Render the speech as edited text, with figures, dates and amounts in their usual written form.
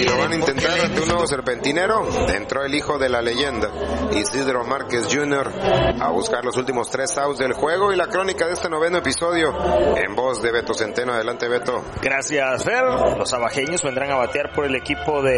Y lo van a intentar ante un nuevo serpentinero. Entró el hijo de la leyenda, Isidro Márquez Jr., a buscar los últimos 3 outs del juego, y la crónica de este 9º episodio en voz de Beto Centeno. Adelante, Beto. Gracias, Fer. Los abajeños vendrán a batear por el equipo de